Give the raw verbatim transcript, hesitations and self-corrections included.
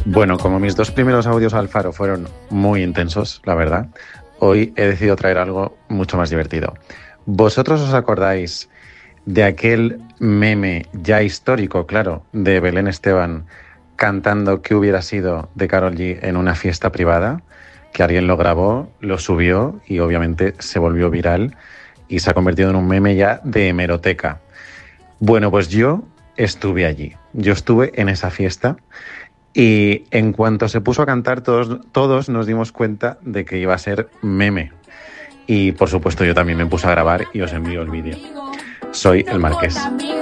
Bueno, como mis dos primeros audios al faro fueron muy intensos, la verdad, hoy he decidido traer algo mucho más divertido. ¿Vosotros os acordáis de aquel meme ya histórico, claro, de Belén Esteban cantando "Qué hubiera sido" de Karol G en una fiesta privada? Que alguien lo grabó, lo subió y obviamente se volvió viral y se ha convertido en un meme ya de hemeroteca. Bueno, pues yo estuve allí, yo estuve en esa fiesta y en cuanto se puso a cantar todos, todos nos dimos cuenta de que iba a ser meme. Y por supuesto yo también me puse a grabar y os envío el vídeo. Soy el Marqués.